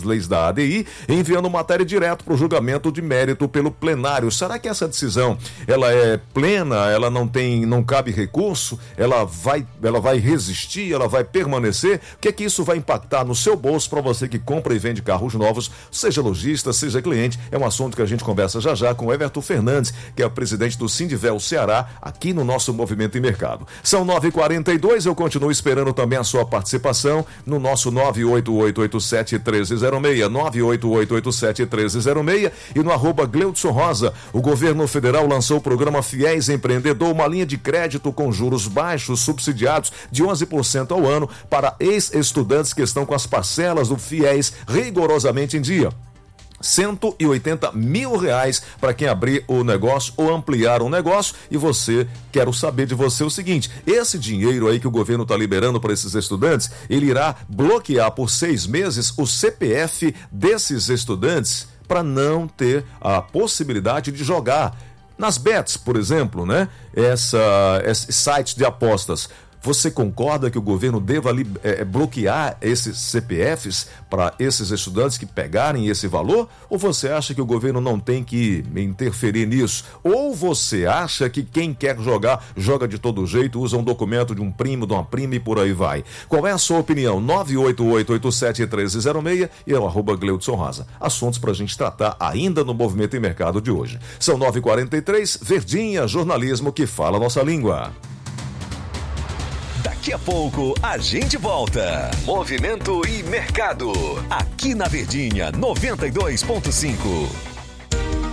leis da ADI, enviando matéria direto para o julgamento de mérito pelo plenário. Será que essa decisão ela é plena, ela não cabe recurso, ela vai resistir, ela vai permanecer? O que é que isso vai impactar no seu bolso para você que compra e vende carros novos, seja lojista, seja cliente? É um assunto que a gente conversa já já com o Everton Fernandes, que é o presidente do Sindivel Ceará, aqui no nosso Movimento e Mercado. São 9h42, eu continuo esperando também a sua participação no nosso 98887-1306, 98887-1306 e no @Gleudson Rosa. O governo federal lançou o programa Fiéis Empreendedor, uma linha de crédito com juros baixos, subsidiados de 11% ao ano para ex-estudantes que estão com as parcelas do Fiéis rigorosamente em dia. R$180 mil para quem abrir o negócio ou ampliar o negócio. E quero saber de você o seguinte: esse dinheiro aí que o governo está liberando para esses estudantes, ele irá bloquear por 6 meses o CPF desses estudantes para não ter a possibilidade de jogar nas bets, por exemplo, né? Esse site de apostas. Você concorda que o governo deva bloquear esses CPFs para esses estudantes que pegarem esse valor? Ou você acha que o governo não tem que interferir nisso? Ou você acha que quem quer jogar, joga de todo jeito, usa um documento de um primo, de uma prima e por aí vai? Qual é a sua opinião? 98887-1306 e é o @Gleudson Rosa. Assuntos para a gente tratar ainda no Movimento e Mercado de hoje. São 9h43, Verdinha, jornalismo que fala a nossa língua. Daqui a pouco a gente volta. Movimento e Mercado. Aqui na Verdinha 92.5.